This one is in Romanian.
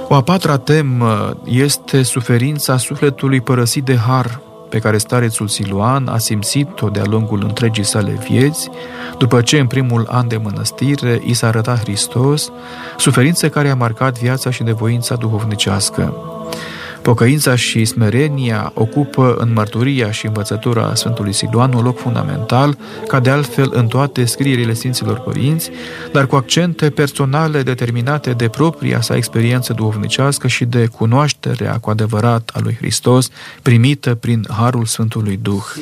O a patra temă este suferința sufletului părăsit de har, pe care starețul Siluan a simțit-o de-a lungul întregii sale vieți, după ce în primul an de mănăstire i s-a arătat Hristos, suferință care a marcat viața și nevoința duhovnicească. Pocăința și smerenia ocupă în mărturia și învățătura Sfântului Siluan un loc fundamental, ca de altfel în toate scrierile Sfinților Părinți, dar cu accente personale determinate de propria sa experiență duhovnicească și de cunoașterea cu adevărat a lui Hristos, primită prin harul Sfântului Duh.